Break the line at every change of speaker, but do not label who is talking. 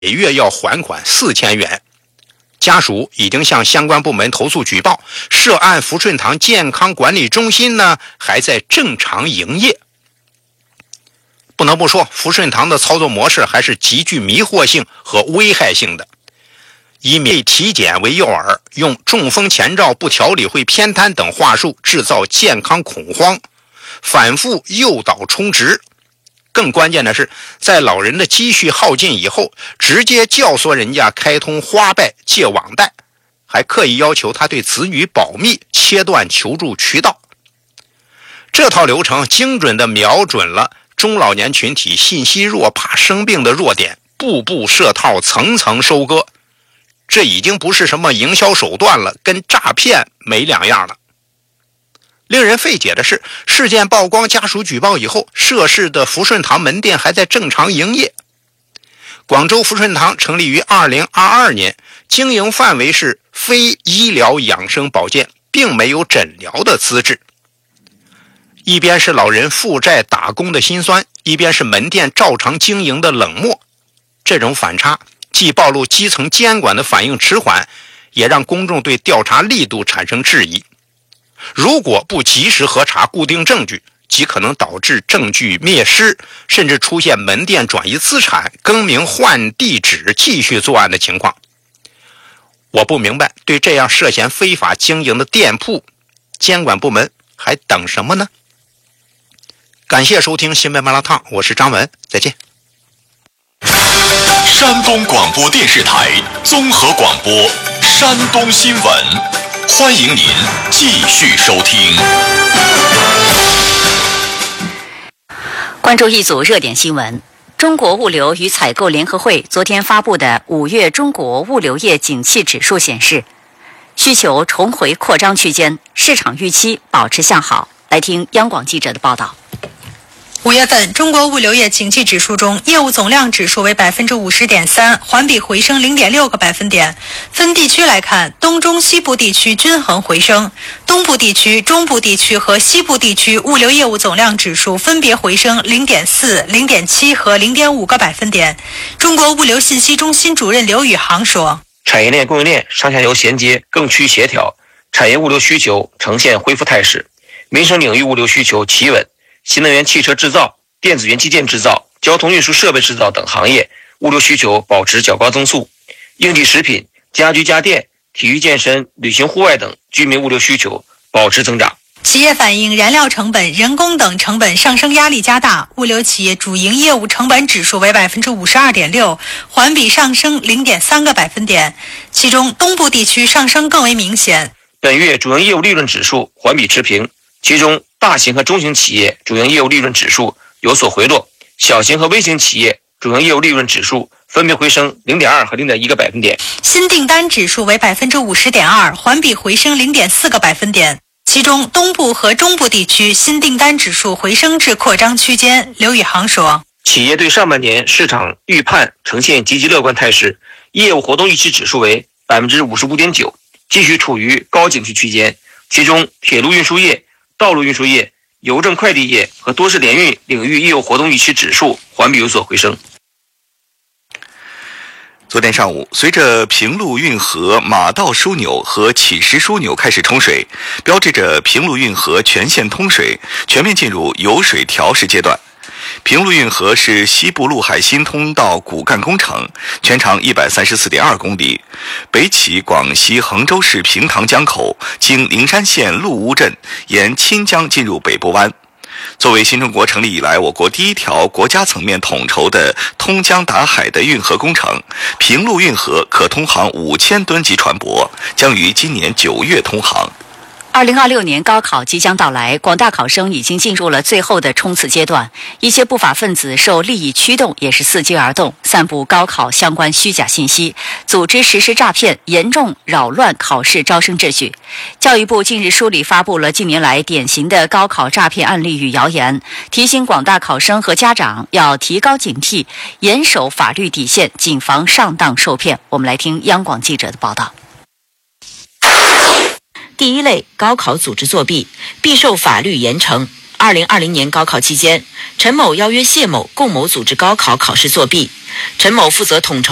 月要还款4000元。家属已经向相关部门投诉举报，涉案福顺堂健康管理中心呢还在正常营业。不能不说，福顺堂的操作模式还是极具迷惑性和危害性的。以免被体检为诱饵，用中风前兆不调理会偏瘫等话术制造健康恐慌，反复诱导充值。更关键的是，在老人的积蓄耗尽以后，直接教唆人家开通花呗借网贷，还刻意要求他对子女保密，切断求助渠道。这套流程精准地瞄准了中老年群体信息弱、怕生病的弱点，步步设套，层层收割。这已经不是什么营销手段了，跟诈骗没两样了。令人费解的是，事件曝光，家属举报以后，涉事的福顺堂门店还在正常营业。广州福顺堂成立于2022年，经营范围是非医疗养生保健，并没有诊疗的资质。一边是老人负债打工的辛酸，一边是门店照常经营的冷漠。这种反差既暴露基层监管的反应迟缓，也让公众对调查力度产生质疑。如果不及时核查固定证据，极可能导致证据灭失，甚至出现门店转移资产、更名换地址继续作案的情况。我不明白，对这样涉嫌非法经营的店铺，监管部门还等什么呢？感谢收听新闻麻辣烫，我是张文，再见。
山东广播电视台综合广播山东新闻，欢迎您继续收听。
关注一组热点新闻。中国物流与采购联合会昨天发布的5月中国物流业景气指数显示，需求重回扩张区间，市场预期保持向好。来听央广记者的报道。
5月份中国物流业景气指数中，业务总量指数为 50.3%， 环比回升 0.6个百分点。分地区来看，东中西部地区均衡回升，东部地区、中部地区和西部地区物流业务总量指数分别回升 0.4、0.7 和 0.5个百分点。中国物流信息中心主任刘宇航说，
产业链供应链上下游衔接更趋协调，产业物流需求呈现恢复态势，民生领域物流需求企稳，新能源汽车制造、电子元器件制造、交通运输设备制造等行业物流需求保持较高增速，应急食品、家居家电、体育健身、旅行户外等居民物流需求保持增长。
企业反映燃料成本、人工等成本上升压力加大，物流企业主营业务成本指数为 52.6%， 环比上升 0.3个百分点，其中东部地区上升更为明显。
本月主营业务利润指数环比持平，其中大型和中型企业主营业务利润指数有所回落，小型和微型企业主营业务利润指数分别回升 0.2 和 0.1个百分点。
新订单指数为 50.2%， 环比回升 0.4个百分点，其中东部和中部地区新订单指数回升至扩张区间。刘宇航说，
企业对上半年市场预判呈现积极乐观态势，业务活动预期指数为 55.9%， 继续处于高景气区间，其中铁路运输业、道路运输业、邮政快递业和多式联运领域业务活动预期指数环比有所回升。
昨天上午，随着平陆运河马道枢纽和乞石枢纽开始冲水，标志着平陆运河全线通水，全面进入有水调试阶段。平陆运河是西部陆海新通道骨干工程，全长134.2公里，北起广西衡州市平塘江口，经灵山县陆乌镇，沿钦江进入北部湾。作为新中国成立以来我国第一条国家层面统筹的通江达海的运河工程，平陆运河可通航5000吨级船舶，将于今年9月通航。
2026年高考即将到来，广大考生已经进入了最后的冲刺阶段，一些不法分子受利益驱动，也是伺机而动，散布高考相关虚假信息，组织实施诈骗，严重扰乱考试招生秩序。教育部近日梳理发布了近年来典型的高考诈骗案例与谣言，提醒广大考生和家长要提高警惕，严守法律底线，谨防上当受骗。我们来听央广记者的报道。
第一类高考组织作弊，必受法律严惩。2020年高考期间，陈某邀约谢某共谋组织高考考试作弊，陈某负责统筹